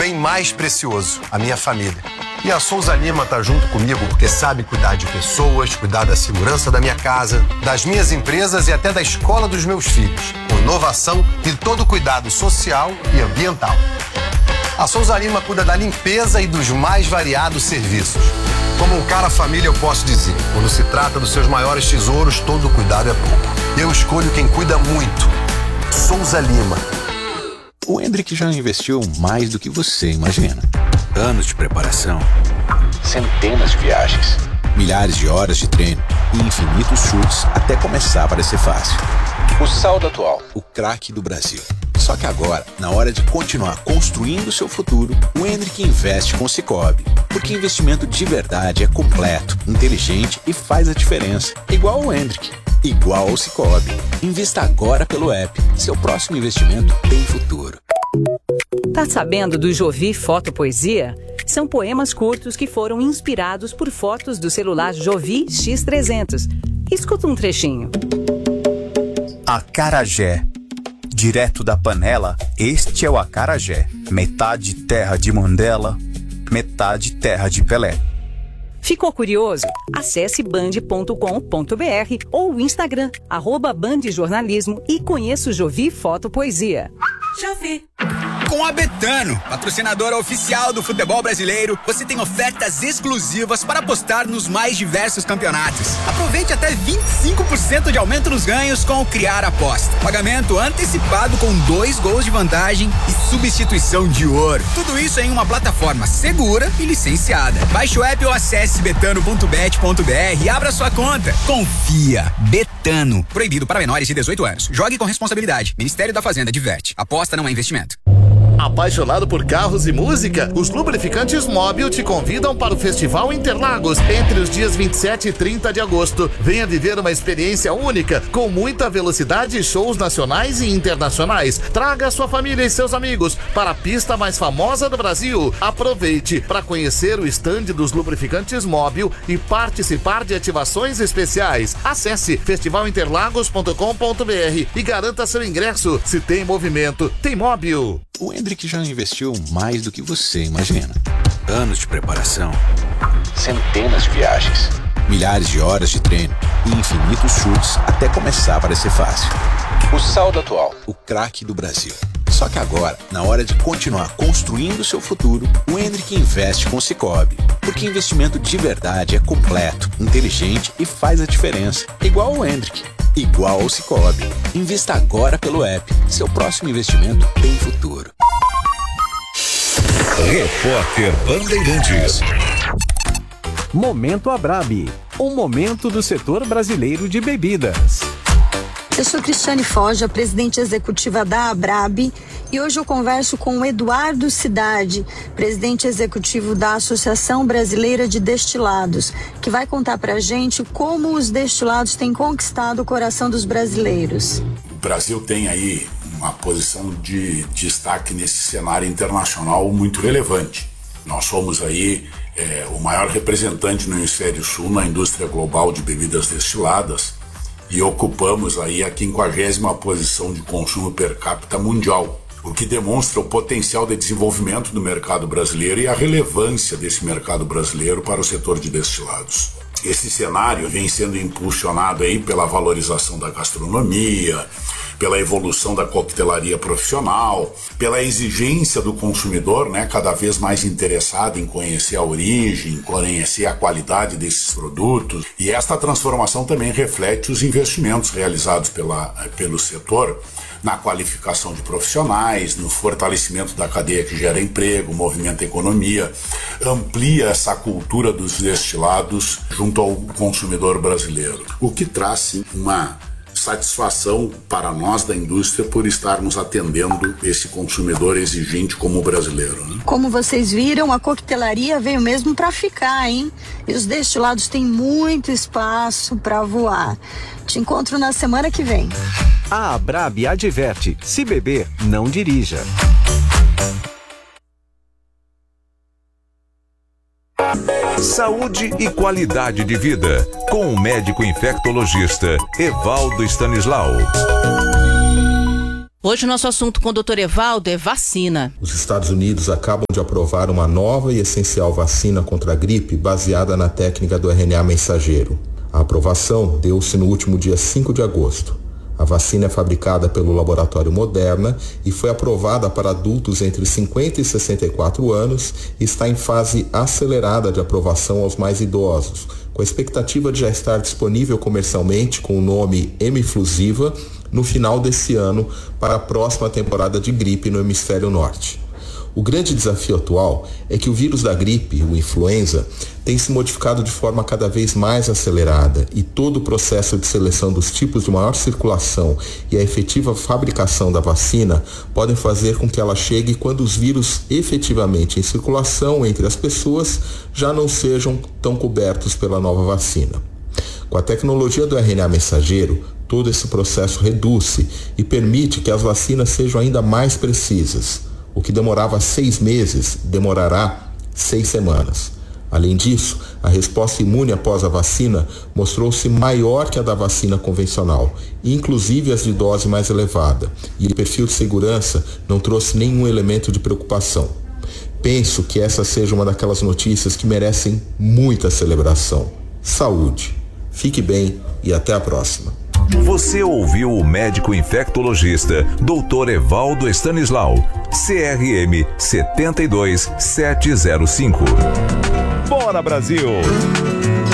bem mais precioso, a minha família. E a Souza Lima tá junto comigo porque sabe cuidar de pessoas, cuidar da segurança da minha casa, das minhas empresas e até da escola dos meus filhos, com inovação e todo o cuidado social e ambiental. A Souza Lima cuida da limpeza e dos mais variados serviços. Como um cara família, eu posso dizer, quando se trata dos seus maiores tesouros, todo cuidado é pouco. Eu escolho quem cuida muito. Souza Lima. O Hendrick já investiu mais do que você imagina. Anos de preparação, centenas de viagens, milhares de horas de treino e infinitos chutes até começar a parecer fácil. O saldo atual, o craque do Brasil. Só que agora, na hora de continuar construindo o seu futuro, o Hendrick investe com o Sicoob. Porque investimento de verdade é completo, inteligente e faz a diferença. Igual o Hendrick, igual ao Sicoob. Invista agora pelo app. Seu próximo investimento tem futuro. Tá sabendo do Jovi Foto Poesia? São poemas curtos que foram inspirados por fotos do celular Jovi X300. Escuta um trechinho. Acarajé. Direto da panela, este é o acarajé. Metade terra de Mandela, metade terra de Pelé. Ficou curioso? Acesse band.com.br ou o Instagram, @bandjornalismo e conheça o Jovi Foto Poesia. Jovi. Com a Betano, patrocinadora oficial do futebol brasileiro, você tem ofertas exclusivas para apostar nos mais diversos campeonatos. Aproveite até 25% de aumento nos ganhos com o Criar Aposta. Pagamento antecipado com 2 gols de vantagem e substituição de ouro. Tudo isso em uma plataforma segura e licenciada. Baixe o app ou acesse betano.bet.br e abra sua conta. Confia. Betano. Proibido para menores de 18 anos. Jogue com responsabilidade. Ministério da Fazenda diverte. Aposta não é investimento. Apaixonado por carros e música? Os Lubrificantes Móbil te convidam para o Festival Interlagos entre os dias 27 e 30 de agosto. Venha viver uma experiência única, com muita velocidade e shows nacionais e internacionais. Traga sua família e seus amigos para a pista mais famosa do Brasil. Aproveite para conhecer o estande dos Lubrificantes Móbil e participar de ativações especiais. Acesse festivalinterlagos.com.br e garanta seu ingresso. Se tem movimento, tem móvel. O Hendrick já investiu mais do que você imagina. Anos de preparação, centenas de viagens, milhares de horas de treino e infinitos chutes até começar a parecer fácil. O saldo atual, o craque do Brasil. Só que agora, na hora de continuar construindo o seu futuro, o Hendrick investe com o Sicoob. Porque investimento de verdade é completo, inteligente e faz a diferença. Igual o Hendrick, igual ao Sicoob. Invista agora pelo app. Seu próximo investimento tem futuro. Repórter Bandeirantes. Momento Abrabi, um momento do setor brasileiro de bebidas. Eu sou Cristiane Foja, presidente executiva da Abrabi, e hoje eu converso com o Eduardo Cidade, presidente executivo da Associação Brasileira de Destilados, que vai contar pra gente como os destilados têm conquistado o coração dos brasileiros. O Brasil tem aí uma posição de destaque nesse cenário internacional muito relevante. Nós somos aí o maior representante no Hemisfério Sul na indústria global de bebidas destiladas e ocupamos aí a 50ª posição de consumo per capita mundial, o que demonstra o potencial de desenvolvimento do mercado brasileiro e a relevância desse mercado brasileiro para o setor de destilados. Esse cenário vem sendo impulsionado aí pela valorização da gastronomia, pela evolução da coquetelaria profissional, pela exigência do consumidor, né, cada vez mais interessado em conhecer a origem, conhecer a qualidade desses produtos. E esta transformação também reflete os investimentos realizados pelo setor na qualificação de profissionais, no fortalecimento da cadeia que gera emprego, movimenta a economia, amplia essa cultura dos destilados junto ao consumidor brasileiro, o que traz sim uma satisfação para nós da indústria por estarmos atendendo esse consumidor exigente como o brasileiro, né? Como vocês viram, a coquetelaria veio mesmo para ficar, hein? E os destilados têm muito espaço para voar. Te encontro na semana que vem. A Abrabi adverte: se beber, não dirija. Saúde e qualidade de vida, com o médico infectologista Evaldo Stanislau. Hoje o nosso assunto com o Dr. Evaldo é vacina. Os Estados Unidos acabam de aprovar uma nova e essencial vacina contra a gripe baseada na técnica do RNA mensageiro. A aprovação deu-se no último dia 5 de agosto. A vacina é fabricada pelo laboratório Moderna e foi aprovada para adultos entre 50 e 64 anos e está em fase acelerada de aprovação aos mais idosos, com a expectativa de já estar disponível comercialmente com o nome Emiflusiva no final desse ano para a próxima temporada de gripe no hemisfério norte. O grande desafio atual é que o vírus da gripe, o influenza, tem se modificado de forma cada vez mais acelerada e todo o processo de seleção dos tipos de maior circulação e a efetiva fabricação da vacina podem fazer com que ela chegue quando os vírus efetivamente em circulação entre as pessoas já não sejam tão cobertos pela nova vacina. Com a tecnologia do RNA mensageiro, todo esse processo reduz-se e permite que as vacinas sejam ainda mais precisas. O que demorava 6 meses, demorará 6 semanas. Além disso, a resposta imune após a vacina mostrou-se maior que a da vacina convencional, inclusive as de dose mais elevada, e o perfil de segurança não trouxe nenhum elemento de preocupação. Penso que essa seja uma daquelas notícias que merecem muita celebração. Saúde. Fique bem e até a próxima. Você ouviu o médico infectologista Dr. Evaldo Stanislau, CRM 72705. Bora, Brasil!